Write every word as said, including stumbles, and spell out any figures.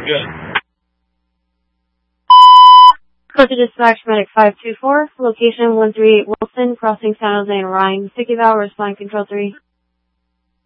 Good. Code to dispatch medic five two four, location one three eight Wilson, crossing San Jose and Ryan. Sticky Valley, respond control three.